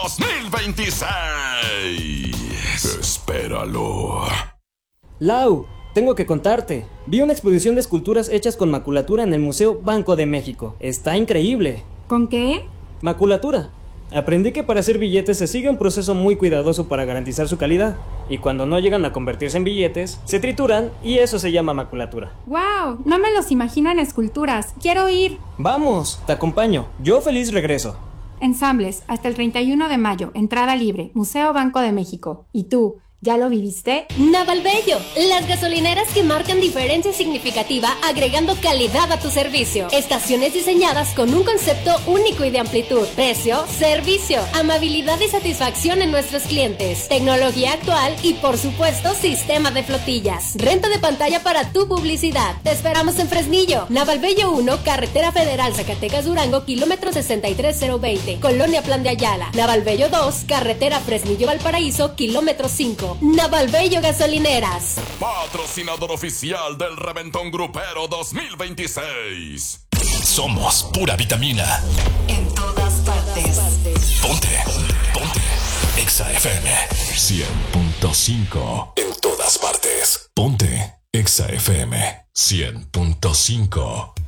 2026. Espéralo. Lau, tengo que contarte. Vi una exposición de esculturas hechas con maculatura en el Museo Banco de México. Está increíble. ¿Con qué? Maculatura. Aprendí que para hacer billetes se sigue un proceso muy cuidadoso para garantizar su calidad. Y cuando no llegan a convertirse en billetes, se trituran y eso se llama maculatura. ¡Wow! No me los imagino en esculturas. ¡Quiero ir! Vamos, te acompaño. Yo feliz regreso. Ensambles, hasta el 31 de mayo, entrada libre, Museo Banco de México. ¿Y tú, ya lo viviste? Navalbello, las gasolineras que marcan diferencia significativa agregando calidad a tu servicio. Estaciones diseñadas con un concepto único y de amplitud. Precio, servicio, amabilidad y satisfacción en nuestros clientes. Tecnología actual y por supuesto sistema de flotillas. Renta de pantalla para tu publicidad. Te esperamos en Fresnillo. Navalbello 1, Carretera Federal Zacatecas Durango, kilómetro 63020. Colonia Plan de Ayala. Navalbello 2, Carretera Fresnillo Valparaíso, kilómetro 5. Navalbello Gasolineras. Patrocinador oficial del Reventón Grupero 2026. Somos pura vitamina. En todas partes. Ponte Exa FM 100.5. En todas partes. Ponte Exa FM 100.5.